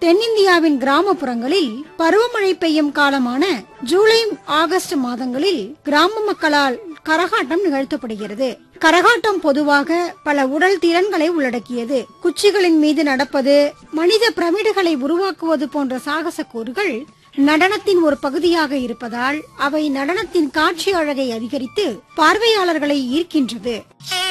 தென்னிந்தியாவின் கிராமப்புறங்களில் பருவமழை பெய்யும் காலமான ஜூலை ஆகஸ்ட் மாதங்களில் கிராம மக்களால் கரகாட்டம் நிகழ்த்தப்படுகிறது. கரகாட்டம் பொதுவாக பல உடல் திறன்களை உள்ளடக்கியது. குச்சிகளின் மீது நடப்பது, மனித பிரமிடுகளை உருவாக்குவது போன்ற சாகச கூறுகள் நடனத்தின் ஒரு பகுதியாக இருப்பதால் அவை நடனத்தின் காட்சி அழகை அதிகரித்து பார்வையாளர்களை ஈர்க்கின்றது.